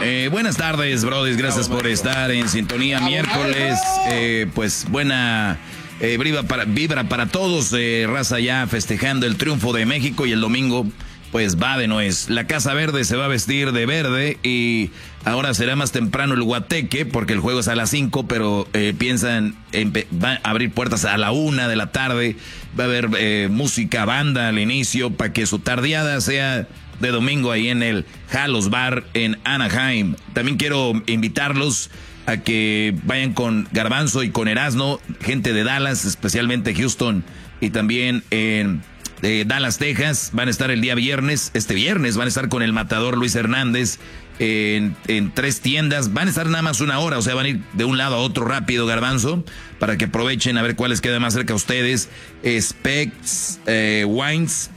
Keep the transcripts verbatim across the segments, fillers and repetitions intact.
Eh, buenas tardes, brodis. Gracias por estar en sintonía miércoles. Eh, pues buena eh, vibra, para, vibra para todos. Eh, raza ya festejando el triunfo de México y el domingo pues va de nuez. La Casa Verde se va a vestir de verde y ahora será más temprano el guateque porque el juego es a las cinco, pero eh, piensan en, va a abrir puertas a la una de la tarde. Va a haber eh, música, banda al inicio para que su tardeada sea de domingo ahí en el Halos Bar en Anaheim. También quiero invitarlos a que vayan con Garbanzo y con Erasno, gente de Dallas, especialmente Houston y también en de Dallas, Texas. Van a estar el día viernes, este viernes van a estar con el matador Luis Hernández en, en tres tiendas. Van a estar nada más una hora, o sea, van a ir de un lado a otro rápido, Garbanzo, para que aprovechen a ver cuáles quedan más cerca a ustedes. Specs, eh, Wines,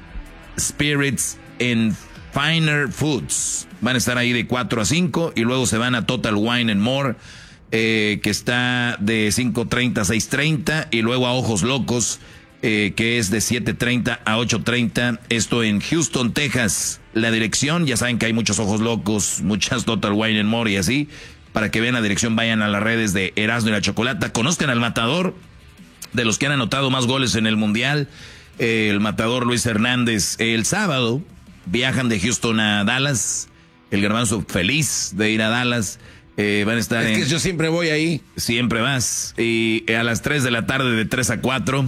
Spirits en Finer Foods. Van a estar ahí de cuatro a cinco y luego se van a Total Wine and More, eh, que está de cinco treinta a seis treinta, y luego a Ojos Locos, eh, que es de siete treinta a ocho treinta. Esto en Houston, Texas. La dirección, ya saben que hay muchos Ojos Locos, muchas Total Wine and More y así. Para que vean la dirección, vayan a las redes de Erasmo y la Chocolata. Conozcan al matador, de los que han anotado más goles en el Mundial. Eh, el matador Luis Hernández. El sábado viajan de Houston a Dallas. El Garbanzo feliz de ir a Dallas. Eh, van a estar es en... que yo siempre voy ahí. Siempre vas. Y a las tres de la tarde de tres a cuatro.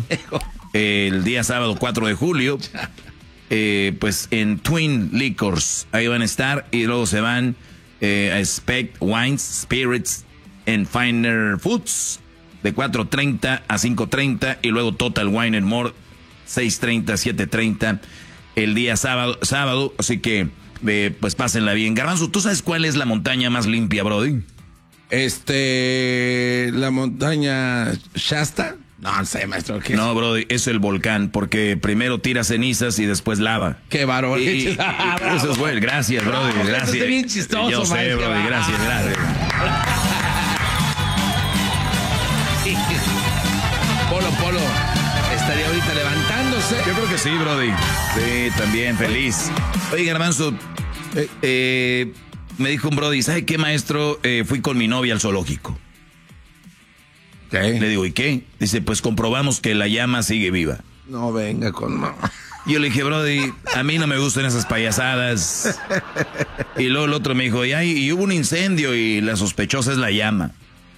El día sábado cuatro de julio. Eh, pues en Twin Liquors. Ahí van a estar. Y luego se van eh, a Spec Wines, Spirits en Finer Foods. De cuatro treinta a cinco treinta. Y luego Total Wine and More. seis treinta, siete treinta. El día sábado. sábado así que... Eh, pues pásenla bien. Garbanzo, ¿tú sabes cuál es la montaña más limpia, brody? Este, la montaña Shasta. No, no sé, maestro. ¿Qué no, es? brody, es el volcán, porque primero tira cenizas y después lava. Qué bárbaro. Y, y, y, ah, eso es bueno. Gracias, brody. Bravo, gracias. Eso es bien chistoso, Yo sé, maestro. brody. Gracias, gracias. Polo, Polo. Estaría ahorita levantándose. Yo creo que sí, brody. Sí, también, feliz. Oye, Garbanzo, eh, eh, me dijo un brody, ¿sabe qué, maestro? Eh, fui con mi novia al zoológico. ¿Qué? Le digo, ¿y qué? Dice, pues comprobamos que la llama sigue viva. No venga con... No. Yo le dije, brody, a mí no me gustan esas payasadas. Y luego el otro me dijo, y, ay, y hubo un incendio y la sospechosa es la llama.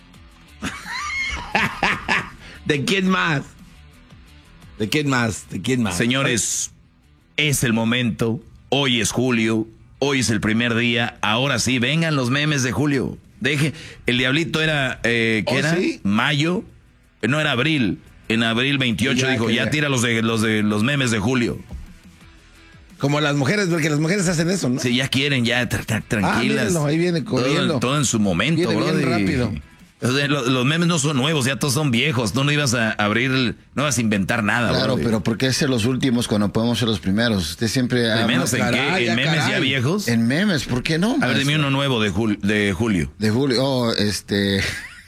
¿De quién más? ¿De quién más? ¿De quién más? Señores, es el momento. Hoy es julio. Hoy es el primer día. Ahora sí, vengan los memes de julio. Deje. El diablito era, eh, ¿qué ¿Oh, era? sí? Mayo. No, era abril. En abril veintiocho Ya, dijo, ya. ya tira los de los de los memes de julio. Como las mujeres, porque las mujeres hacen eso, ¿no? Si ya quieren, ya tra tra Ah, tranquilas. mírenlo, ahí viene corriendo. Todo, todo en su momento, Viene bien brody. rápido. O sea, los, los memes no son nuevos, ya todos son viejos. Tú no ibas a abrir, no ibas a inventar nada. Claro, brody. pero ¿por qué ser los últimos cuando podemos ser los primeros? Usted siempre... ¿Primeros en caray, qué? ¿En ya, memes caray. ya viejos? En memes, ¿por qué no? A ver, maestro? dime uno nuevo de, jul de Julio. De Julio, oh, este...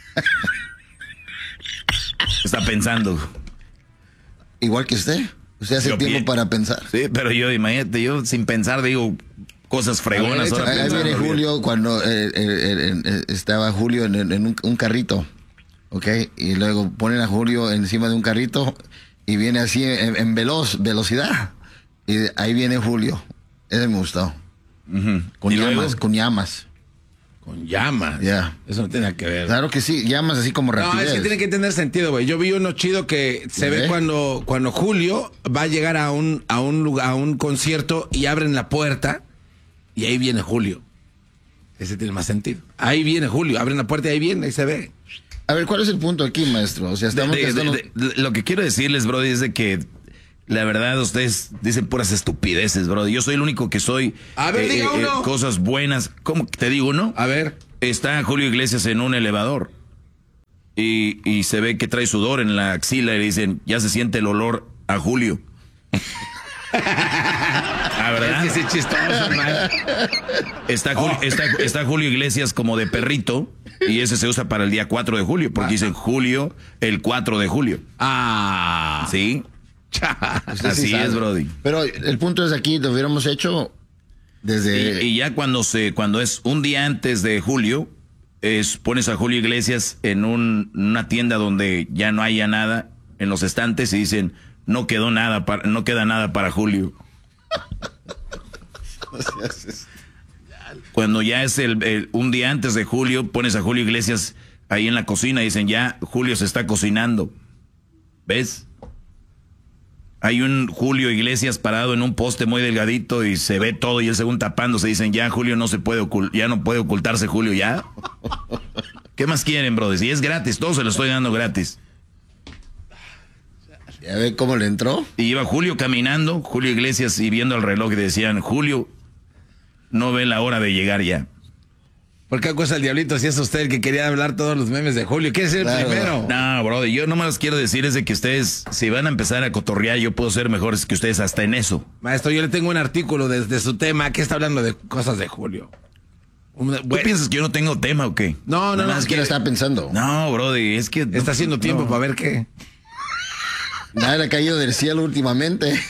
Está pensando. Igual que usted. Usted hace Yo tiempo pi- para pensar. Sí, pero yo, imagínate, yo sin pensar digo cosas fregonas. A ver, ahora Ahí, ahí pensando viene bien. Julio cuando eh, eh, eh, eh, estaba Julio en, en un, un carrito, ¿ok? Y luego ponen a Julio encima de un carrito y viene así en, en veloz, velocidad. Y ahí viene Julio. Ese me gustó. Ujú. Con ¿Y llamas, luego? con llamas. Con llamas. Ya. Eso no tiene nada que ver. Claro que sí, llamas así como No, rapidez. es que tiene que tener sentido, güey. Yo vi uno chido que se ve ¿Eh? cuando, cuando Julio va a llegar a un, a un lugar, a un concierto y abren la puerta y ahí viene Julio. Ese tiene más sentido. Ahí viene Julio, abren la puerta y ahí viene, ahí se ve. A ver, ¿cuál es el punto aquí, maestro? O sea, De- estamos... de- de- estamos- de- de- lo que quiero decirles, Brody, es de que la verdad ustedes dicen puras estupideces, Brody. Yo soy el único que soy A ver, diga uno. cosas buenas. ¿Cómo te digo uno? A ver. Está Julio Iglesias en un elevador y, y se ve que trae sudor en la axila y le dicen, ya se siente el olor a Julio. Ah, ¿verdad? Es que es chistoso, man. Está, Julio, Oh. está, está Julio Iglesias como de perrito y ese se usa para el día cuatro de julio porque dicen Julio el cuatro de julio. Ah. ¿Sí? Usted sí Así sabe. es, Brody. Pero el punto es aquí, lo hubiéramos hecho Desde... Y, y ya cuando se, cuando es un día antes de Julio, es, pones a Julio Iglesias en un, una tienda donde ya no haya nada en los estantes y dicen, no quedó nada para, no queda nada para Julio. Cuando ya es el, el un día antes de Julio, pones a Julio Iglesias ahí en la cocina y dicen, ya Julio se está cocinando. ¿Ves? Hay un Julio Iglesias parado en un poste muy delgadito y se ve todo y él según tapándose. Dicen, ya Julio no se puede ocult ya no puede ocultarse Julio, ¿ya? ¿Qué más quieren, brothers? Y es gratis, todo se lo estoy dando gratis. ¿Ya ve cómo le entró? Y iba Julio caminando, Julio Iglesias, y viendo el reloj y decían, Julio, no ve la hora de llegar ya. ¿Por qué acusa el diablito si es usted el que quería hablar todos los memes de Julio? ¿Quiere ser el Claro. primero? No, brother, yo nomás quiero decir es de que ustedes, si van a empezar a cotorrear, yo puedo ser mejores que ustedes hasta en eso. Maestro, yo le tengo un artículo desde su tema que está hablando de cosas de Julio. Un- ¿Tú bueno, piensas que yo no tengo tema o qué? no, no, no. Más que lo está pensando. No, brother, es que... Está haciendo tiempo no. para ver qué. Nada le ha caído del cielo últimamente.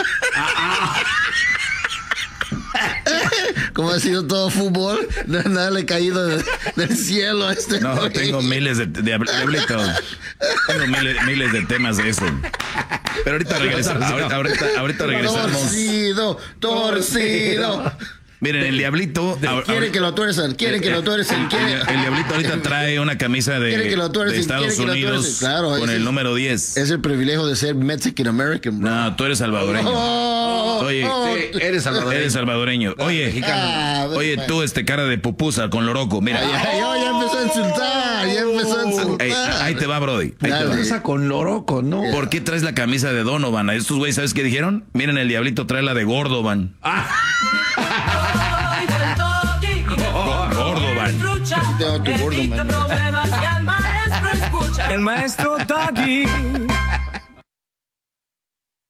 Como ha sido todo fútbol, nada le ha caído de- del cielo a este. No, güey. tengo miles de... de, diablito, tengo miles, miles de temas de eso. Pero ahorita regresamos, ahorita, ahorita, ahorita regresamos. Torcido, torcido. Miren, el diablito... ahor- Quieren ahor- que lo tuercen, quieren que lo tuercen, El, quieren. el diablito ahorita trae una camisa de, Quiere que lo tuercen, de Estados quiere que lo Unidos tuercen. Claro, con ese el es- número diez. Es el privilegio de ser Mexican American, bro. No, tú eres salvadoreño. Oh, Oye, oh, Sí, eres salvadoreño. eres salvadoreño. Oye, Ah, oye, pues. tú, este cara de pupusa con loroco, mira. Ay, ay, ay, ya empezó a insultar, ya empezó a insultar. Ey, ahí te va, Brody. Ahí te Dale. va. Esa con Loroco, ¿no? ¿Por qué traes la camisa de Donovan? A estos güeyes, ¿sabes qué dijeron? Miren, el diablito trae la de Gordovan. Gordovan. Tengo tu gordo, man. El maestro Doggy.